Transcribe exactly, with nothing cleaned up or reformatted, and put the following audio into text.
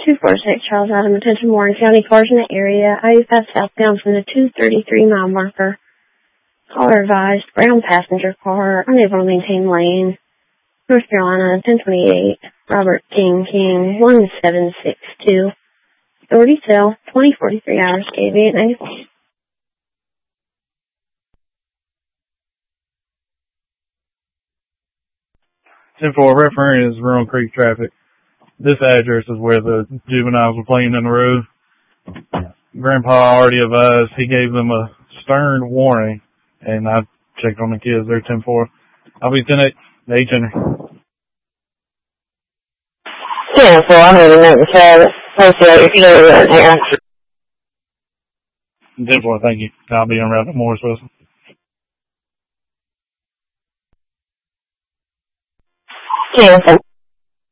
two four six, Charles Adam, attention Warren County, cars in the area. I U pass southbound from the two thirty-three mile marker. Caller advised, brown passenger car, unable to maintain lane. North Carolina, ten twenty-eight, Robert King King, one seven six two. Authority cell, twenty forty-three hours, K V eight ninety-four. ten four, referring is Rural Creek traffic. This address is where the juveniles were playing in the road. Grandpa already advised. He gave them a stern warning, and I checked on the kids. They're ten four. I'll be ten eight. H. Henry. ten four, I heard a note inside. Hopefully, if you know we're in here. ten four, thank you. I'll be on route to Morris Wilson. ten four.